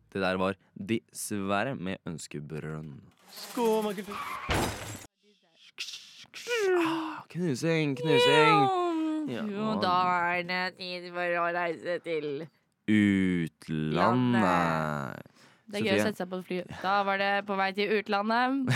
Det der var Dessverre med Ønskebrønn. Skål, Michael. Knusing. Ja. Jo, da er det tid for å reise til Utlandet. Det er gøy å sette seg på et fly. Da var det på vei til utlandet.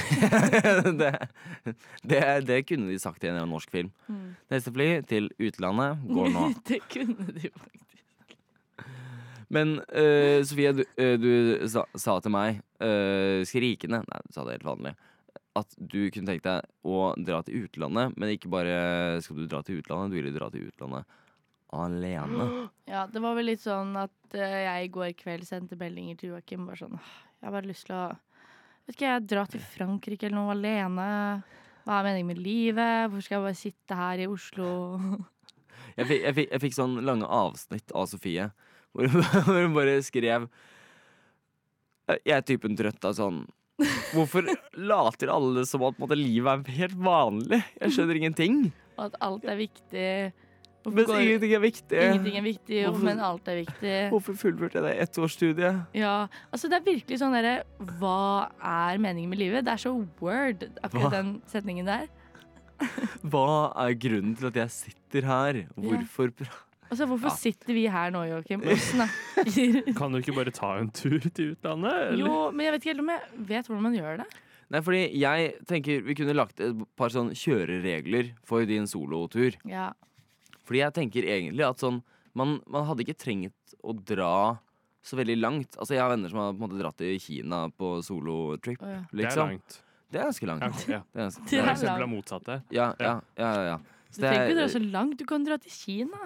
det kunne de sagt i en norsk film. Neste fly til utlandet går nå. Det kunne de faktisk. Men Sofie, du sa til meg skrikende, nei, du sa det helt vanlig, at du kunne tenkt deg å dra til utlandet, men ikke bare skal du dra til utlandet, du ville dra til utlandet alene. Ja, det var vel litt sånn at jeg i går kveld sendte meldinger til Joakim. Bare sånn, jeg har bare lyst til å vet ikke, jeg dra til Frankrike eller noe alene. Hva er meningen med livet? Hvorfor skal jeg bare sitte her i Oslo? Jeg fikk sånn lange avsnitt av Sofie hvor hun bare skrev jeg er typen trøtt av sånn hvorfor later alle som at på en måte, livet er helt vanlig? Jeg skjønner ingenting. Og at alt er viktig. Mens ingenting er viktig. Ingenting er viktig, men alt er viktig. Hvorfor fullførte jeg det ettårsstudiet? Ja, altså det er virkelig sånn derre hva er meningen med livet? Det er så word, akkurat den setningen der. Hva er grunnen til at jeg sitter her? Hvorfor Altså, hvorfor sitter vi her nå, Joakim, og snakker? Kan du ikke bare ta en tur til utlandet? Eller? Jo, men jeg vet ikke helt om jeg vet hvordan man gjør det. Nei, fordi jeg tenker vi kunne lagt et par sånn kjøreregler for din solotur. Ja. Fordi jeg tenker egentlig at sånn man hadde ikke trengt å dra så veldig langt. Altså jeg har venner som har på en måte dratt til Kina på solotrip. Ja. Det er Liksom. langt. Det er ganske langt. Ja. Det er ganske, Det er For eksempel langt. av motsatte. ja. Du trenger ikke dra så langt, du kan dra til Kina.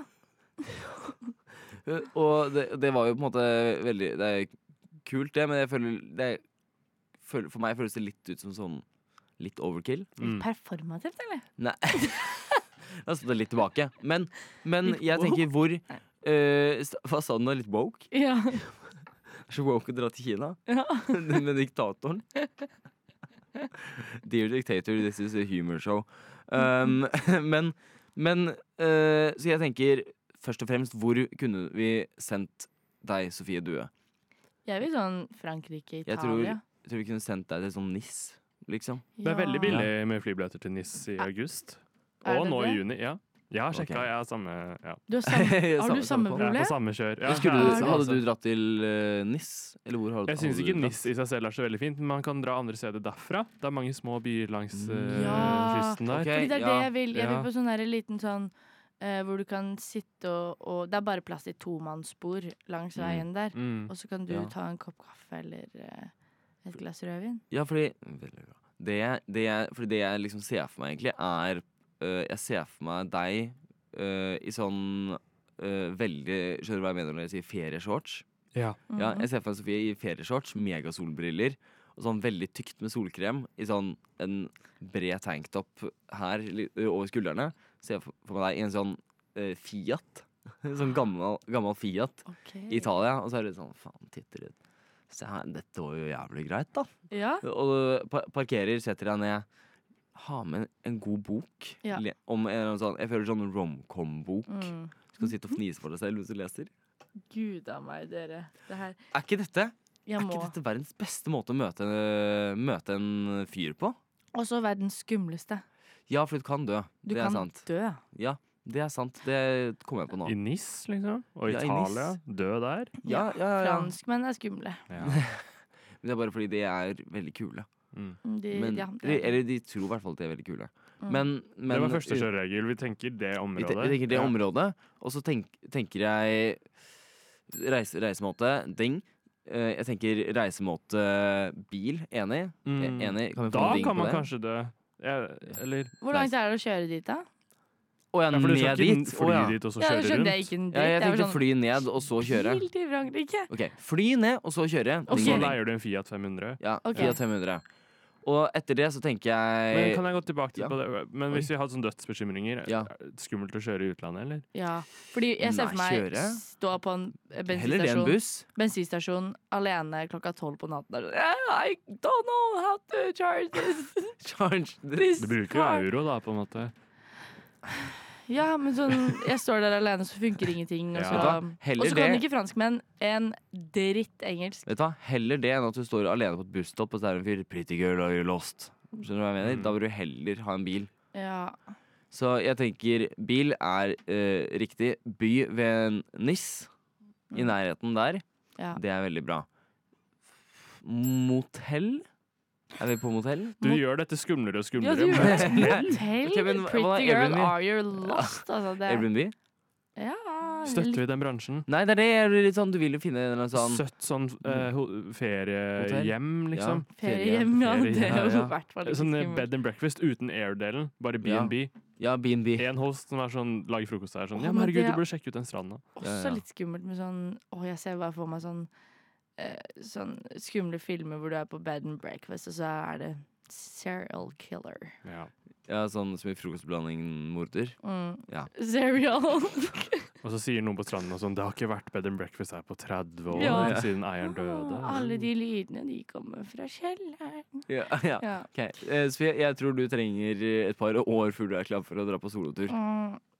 Og det var jo på en måte veldig det er kult det, men jeg føler for meg føles det litt ut som sånn litt overkill. Mm. Performativt, eller? Nei. Da står det litt tilbake. Men Litt jeg tenker hvor hva sa du nå? Litt woke? Ja. Så woke å dra til Kina? Ja. Med diktatoren? Dear dictator, this is a humor show. Men så jeg tenker først og fremst, hvor kunne vi sendt deg, Sofie Due? Jeg vil sånn Frankrike, Jeg tror Italia. vi kunne sendt deg til sånn NIS, liksom. Det er veldig billig med flybilletter til NIS i august. Er Og det nå det? i juni. Ja. Jeg har sjekka, Ok. jeg har samme ja. Du har har du samme Samme Jeg er problem? på samme kjør. Ja, Skulle jeg du, er det, hadde altså. du dratt til NIS? Eller hvor Jeg syns ikke NIS i seg selv er så veldig fint, men man kan dra andre steder derfra. Det er mange små byer langs Ja. kysten der. Ok. Fordi det er det jeg vil. Jeg vil Ja. på sånn der liten sånn hvor du kan sitte og det er bare plass til tomannsbord langs veien der. Mm. Og så kan du Ja. ta en kopp kaffe eller et glass rødvin. Ja, fordi veldig bra. Fordi det jeg liksom ser for meg egentlig er jeg ser for meg deg i sånn veldig skjønner du hva jeg mener når jeg sier ferieshorts? Ja. Ja, jeg ser for meg Sofie i ferieshorts, megasolbriller og sånn veldig tykt med solkrem i sånn en bred tanktop her over skuldrene. Ser jeg for meg deg i en sånn Fiat. En sånn gammel Fiat Ok. i Italia. Og så er det sånn, faen, titter ut. Se her, dette var jo jævlig greit, da. Ja. Og du parkerer, setter deg ned. Ha med en god bok. Ja. Om en sånn, jeg føler sånn romcom-bok. Mm. Skal sitte og fnise for deg selv hvis du leser. Gud a meg, dere. Det her Er ikke dette Jeg Er må. ikke dette verdens beste måte å møte en fyr på? Og så verdens skumleste. Ja, for du kan dø. Du det er kan sant. dø. Ja, det er sant. Det kommer jeg på nå. I NIS, liksom. Og Ja, i Italia. Dø der. Ja. Franskmenn er skumle. Ja. Men det er bare fordi de er veldig kule. Mm. Men, ja, eller de tror i hvert fall at de er veldig kule. Mm. Men Det var første kjøreregel. Vi tenker det vi området. tenker det Ja. området. Og så tenker jeg reisemåte, ding. Jeg tenker reisemåte bil. Enig? Mm. Enig. Kan vi få Da en ding kan på man det? kanskje dø. Ja, eller Hvor langt er det å kjøre dit, da? Å ja, Ja, for du skal ned ikke dit? fly Å, ja. dit og så Ja, det kjøre skjønte rundt. jeg ikke en Ja, dritt. jeg Det var tenkte sånn, fly ned og så kjøre. Bil til Frankrike. Ok, fly ned og så kjøre. Ok. Så Ding, ding. leier du en Fiat 500. Ja, Ok. Fiat 500. Og etter det så tenker Men jeg kan jeg gå tilbake til Ja. på det? Men hvis vi hadde sånn dødsbekymringer, Ja. er det skummelt å kjøre i utlandet, eller? Ja, fordi jeg ser for Nei, meg kjøre? stå på en Heller det enn buss. bensinstasjon alene klokka 12 på natten. Der, sånn, I don't know how to charge this. Charge. this Du bruker jo car." euro, da, på en måte. Ja, men sånn, jeg står der alene, så funker ingenting. Og Ja. så, Vet du hva? og Heller så kan det. jeg ikke fransk, men en dritt engelsk. Vet du hva? Heller det enn at du står alene på et busstopp og så er det en fyr 'Pretty girl, are you lost'? Skjønner du hva jeg mener? Da bør du heller ha en bil. Ja. Så jeg tenker bil er riktig. By ved en NIS i nærheten der. Ja. Det er veldig bra. Motell? Er vi på motell? Du gjør dette skumlere og Ja, skumlere. du gjør men- det. Hotell, Ok, men hva er pretty girl, Airbnb? are you lost? Altså, det, Airbnb? ja, Støtter vi den bransjen? Nei, det er det. Jeg blir litt sånn, du vil jo finne en eller annen sånn Søtt sånn feriehjem, liksom. Feriehjem, ja. Ferie, Det er jo ja. i hvert fall ikke Sånn skummelt. bed and breakfast uten air-delen. Bare B&B. Ja, B&B. En host som er sånn, lager frokost der. Sånn, Åh, ja, men men herregud, det- du burde sjekke ut den stranda. Også Ja. litt skummelt med sånn jeg ser bare for meg sånn skumle filmer hvor du er på bed and breakfast, og så er det serial killer. Ja. Ja, sånn som i frokostblanding-morder. Ja. Serial. Og så sier noen på stranden og sånn, det har ikke vært bed and breakfast her på 30 år Ja. siden eieren døde. Alle de lydene, de kommer fra kjelleren. Ja, ja. Ja. Ok. Sofie, jeg tror du trenger et par år før du er klar for å dra på solotur.